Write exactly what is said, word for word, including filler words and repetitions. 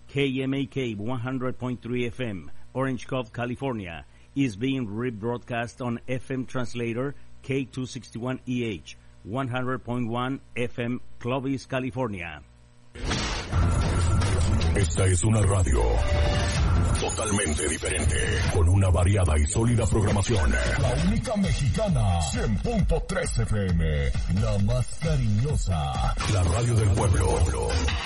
K M A K one hundred point three F M, Orange Cove, California, is being rebroadcast on F M translator K two sixty-one E H, one hundred point one F M, Clovis, California. Esta es una radio totalmente diferente, con una variada y sólida programación. La única mexicana, cien punto tres F M, la más cariñosa. La radio del pueblo.